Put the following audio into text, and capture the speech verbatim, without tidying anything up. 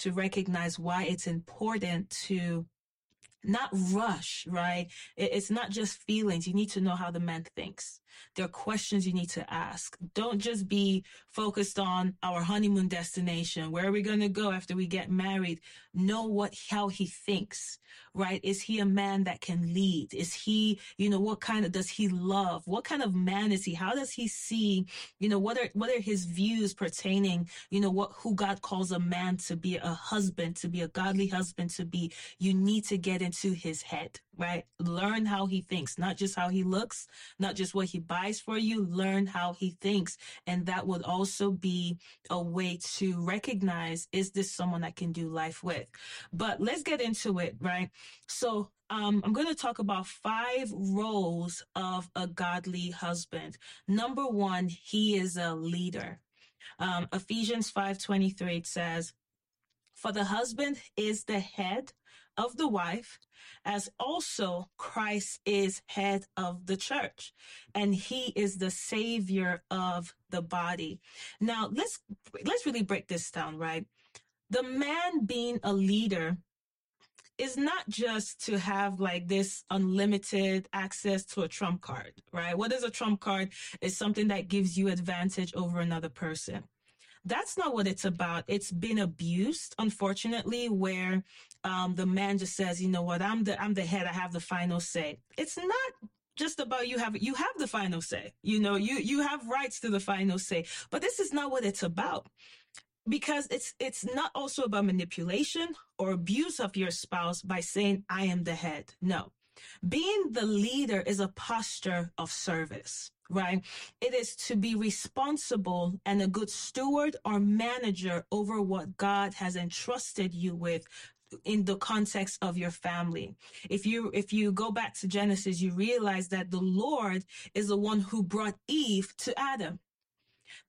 to recognize why it's important to not rush, right? It's not just feelings. You need to know how the man thinks. There are questions you need to ask. Don't just be focused on our honeymoon destination. Where are we going to go after we get married? Know what, how he thinks, right? Is he a man that can lead? Is he, you know, what kind of, does he love? What kind of man is he? How does he see, you know, what are, what are his views pertaining, you know, what, who God calls a man to be, a husband, to be a godly husband, to be? You need to get into his head, right? Learn how he thinks, not just how he looks, not just what he buys for you. Learn how he thinks. And that would also be a way to recognize, is this someone I can do life with? But let's get into it, right? So um, I'm going to talk about five roles of a godly husband. Number one, he is a leader. Um, Ephesians five twenty-three, it says, "For the husband is the head of the wife, as also Christ is head of the church, and he is the savior of the body." Now, let's let's really break this down, right? The man being a leader is not just to have like this unlimited access to a trump card, right? What is a trump card? It's something that gives you advantage over another person. That's not what it's about. It's been abused, unfortunately, where um, the man just says, you know what, I'm the I'm the head. I have the final say. It's not just about you have you have the final say. You know, you you have rights to the final say. But this is not what it's about. Because it's it's not also about manipulation or abuse of your spouse by saying, I am the head. No. Being the leader is a posture of service, right? It is to be responsible and a good steward or manager over what God has entrusted you with in the context of your family. If you, if you go back to Genesis, you realize that the Lord is the one who brought Eve to Adam.